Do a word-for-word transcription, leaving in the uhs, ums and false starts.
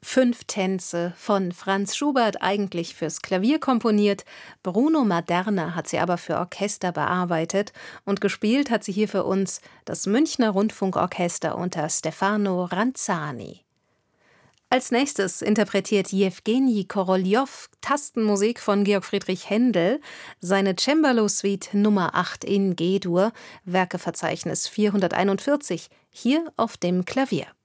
Fünf Tänze von Franz Schubert, eigentlich fürs Klavier komponiert. Bruno Maderna hat sie aber für Orchester bearbeitet und gespielt hat sie hier für uns das Münchner Rundfunkorchester unter Stefano Ranzani. Als nächstes interpretiert Jewgeni Koroljow Tastenmusik von Georg Friedrich Händel, seine Cembalo-Suite Nummer acht in G-Dur, Werkeverzeichnis vierhunderteinundvierzig, hier auf dem Klavier.